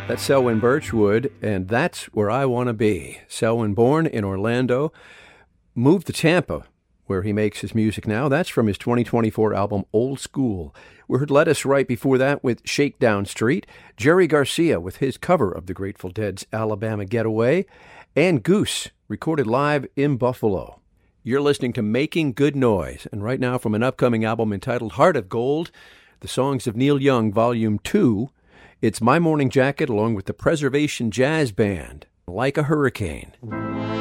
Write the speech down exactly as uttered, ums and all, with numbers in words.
That's Selwyn Birchwood, and that's where I want to be. Selwyn, born in Orlando, moved to Tampa, where he makes his music now. That's from his twenty twenty-four album, Old School. We heard Lettuce right before that with Shakedown Street, Jerry Garcia with his cover of the Grateful Dead's Alabama Getaway, and Goose, recorded live in Buffalo. You're listening to Making Good Noise, and right now from an upcoming album entitled Heart of Gold, The Songs of Neil Young, Volume two, it's My Morning Jacket along with the Preservation Jazz Band, Like a Hurricane.